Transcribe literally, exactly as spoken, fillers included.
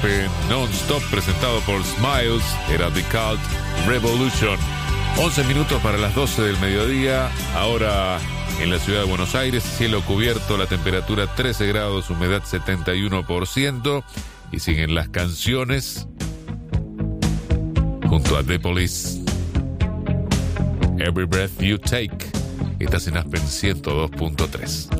escape non-stop presentado por Smiles, era The Cult Revolution. once minutos para las doce del mediodía, ahora en la ciudad de Buenos Aires, cielo cubierto, la temperatura trece grados, humedad setenta y uno por ciento, y siguen las canciones junto a The Police. Every Breath You Take. Estás en Aspen ciento dos punto tres.